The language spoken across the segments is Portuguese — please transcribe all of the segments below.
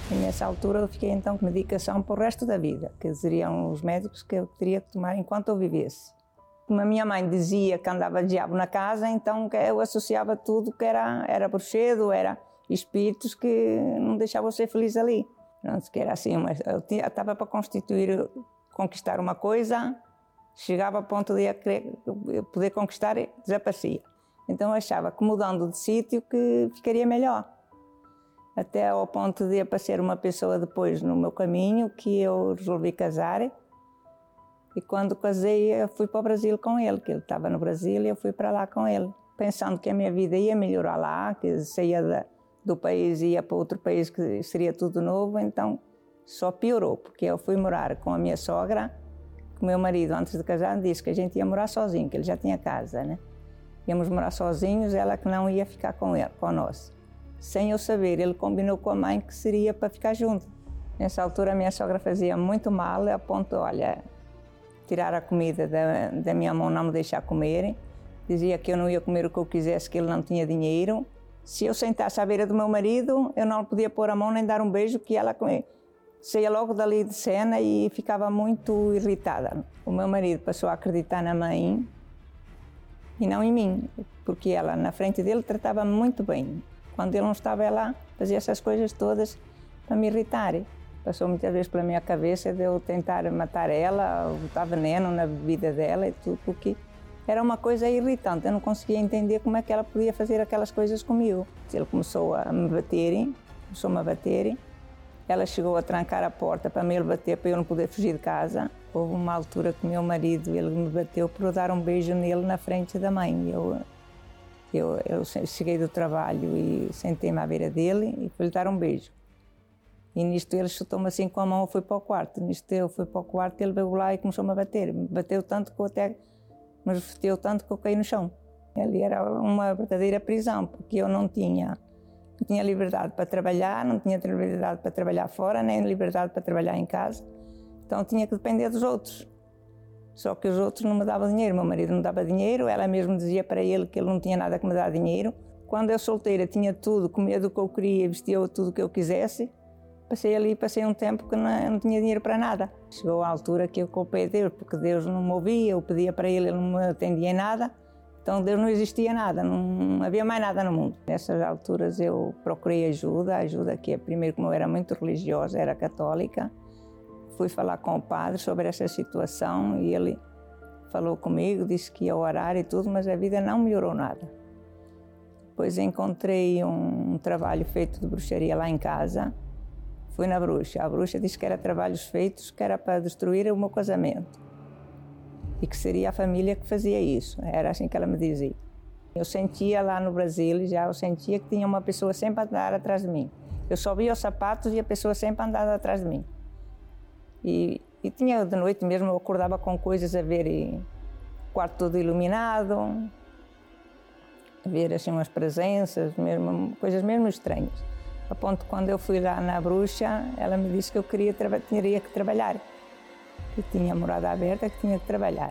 E nessa altura eu fiquei então com medicação para o resto da vida, que diziam os médicos que eu teria que tomar enquanto eu vivesse. Como a minha mãe dizia que andava diabo na casa, então eu associava tudo que era bruxedo, era espíritos que não deixavam eu ser feliz ali. Pronto, que era assim, eu estava para conquistar uma coisa, chegava ao ponto de eu poder conquistar e desaparecia. Então eu achava que mudando de sítio que ficaria melhor. Até ao ponto de aparecer uma pessoa depois no meu caminho que eu resolvi casar. E quando casei eu fui para o Brasil com ele, que ele estava no Brasil e eu fui para lá com ele. Pensando que a minha vida ia melhorar lá, que saía do país e ia para outro país que seria tudo novo, então só piorou, porque eu fui morar com a minha sogra, que o meu marido antes de casar disse que a gente ia morar sozinho, que ele já tinha casa, né? Íamos morar sozinhos, ela que não ia ficar com ele, com nós. Sem eu saber, ele combinou com a mãe que seria para ficar junto. Nessa altura a minha sogra fazia muito mal, a ponto, olha, tirar a comida da minha mão, não me deixar comer. Dizia que eu não ia comer o que eu quisesse, que ele não tinha dinheiro. Se eu sentasse à beira do meu marido, eu não podia pôr a mão nem dar um beijo, que ela saía logo dali de cena e ficava muito irritada. O meu marido passou a acreditar na mãe e não em mim, porque ela na frente dele tratava-me muito bem. Quando ele não estava lá, fazia essas coisas todas para me irritar. Passou muitas vezes pela minha cabeça de eu tentar matar ela, botar veneno na bebida dela e tudo, porque era uma coisa irritante. Eu não conseguia entender como é que ela podia fazer aquelas coisas comigo. Ele começou-me a bater. Ela chegou a trancar a porta para me bater, para eu não poder fugir de casa. Houve uma altura que o meu marido, ele me bateu por eu dar um beijo nele na frente da mãe. Eu cheguei do trabalho e sentei-me à beira dele e fui-lhe dar um beijo. E nisto ele chutou-me assim com a mão, eu fui para o quarto. Nisto eu fui para o quarto, ele veio lá e começou-me a bater. Me bateu tanto que me esfreteu tanto que eu caí no chão. Ali era uma verdadeira prisão, porque eu não tinha liberdade para trabalhar, não tinha liberdade para trabalhar fora, nem liberdade para trabalhar em casa. Então tinha que depender dos outros. Só que os outros não me davam dinheiro, meu marido não dava dinheiro, ela mesmo dizia para ele que ele não tinha nada que me dar dinheiro. Quando eu solteira tinha tudo, comia do que eu queria, vestia tudo o que eu quisesse. Passei um tempo que não tinha dinheiro para nada. Chegou a altura que eu culpei Deus, porque Deus não me ouvia, eu pedia para ele não me atendia em nada. Então Deus não existia nada, não havia mais nada no mundo. Nessas alturas eu procurei ajuda que primeiro, como eu era muito religiosa, era católica, fui falar com o padre sobre essa situação e ele falou comigo, disse que ia orar e tudo, mas a vida não melhorou nada. Depois encontrei um trabalho feito de bruxaria lá em casa, fui na bruxa. A bruxa disse que era trabalhos feitos, que era para destruir o meu casamento e que seria a família que fazia isso, era assim que ela me dizia. Eu sentia lá no Brasil, eu sentia que tinha uma pessoa sempre a andar atrás de mim. Eu só via os sapatos e a pessoa sempre andava atrás de mim. E tinha de noite mesmo, eu acordava com coisas a ver, o quarto todo iluminado, a ver assim umas presenças, coisas mesmo estranhas. A ponto que quando eu fui lá na bruxa, ela me disse que eu teria que trabalhar, que tinha morada aberta, que tinha que trabalhar.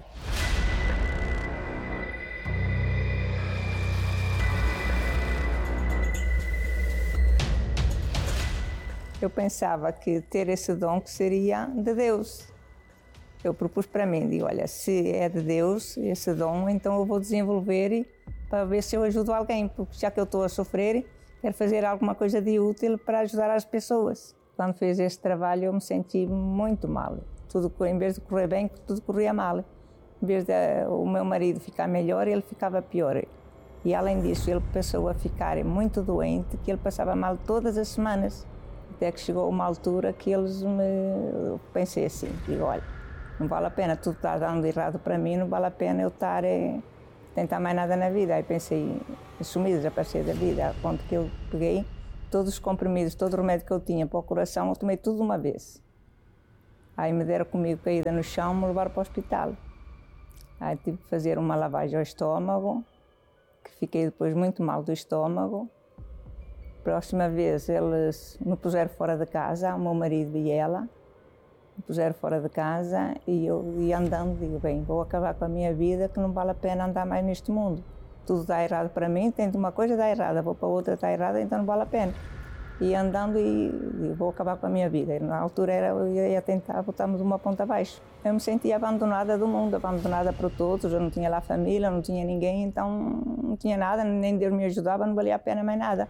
Eu pensava que ter esse dom que seria de Deus. Eu propus para mim, digo, olha, se é de Deus esse dom, então eu vou desenvolver para ver se eu ajudo alguém, porque já que eu estou a sofrer, quero fazer alguma coisa de útil para ajudar as pessoas. Quando fiz este trabalho eu me senti muito mal. Em vez de correr bem, tudo corria mal. Em vez de o meu marido ficar melhor, ele ficava pior. E além disso, ele passou a ficar muito doente, que ele passava mal todas as semanas. Até que chegou uma altura que eu pensei assim, digo, olha, não vale a pena, tudo está dando errado para mim, não vale a pena eu tentar mais nada na vida. Aí pensei em sumir, desaparecer da vida, a ponto que eu peguei todos os comprimidos, todo o remédio que eu tinha para o coração, eu tomei tudo de uma vez. Aí me deram comigo caída no chão, me levaram para o hospital. Aí tive que fazer uma lavagem ao estômago, que fiquei depois muito mal do estômago. Próxima vez eles me puseram fora de casa, o meu marido e ela, me puseram fora de casa e eu ia andando, digo, bem, vou acabar com a minha vida, que não vale a pena andar mais neste mundo. Tudo dá errado para mim, tento uma coisa, dá errada, vou para outra, dá errada, então não vale a pena. ia andando e vou acabar com a minha vida. Na altura eu ia tentar botar-me de uma ponta abaixo. Eu me sentia abandonada do mundo, abandonada por todos. Eu não tinha lá família, não tinha ninguém, então não tinha nada, nem Deus me ajudava, não valia a pena mais nada.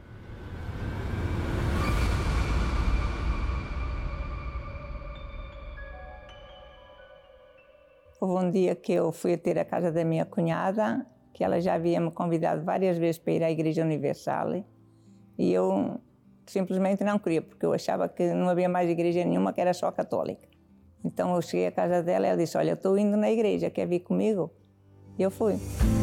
Houve um dia que eu fui ter a casa da minha cunhada, que ela já havia me convidado várias vezes para ir à Igreja Universal, e eu simplesmente não queria, porque eu achava que não havia mais igreja nenhuma, que era só católica. Então eu cheguei à casa dela e ela disse, olha, eu estou indo na igreja, quer vir comigo? E eu fui.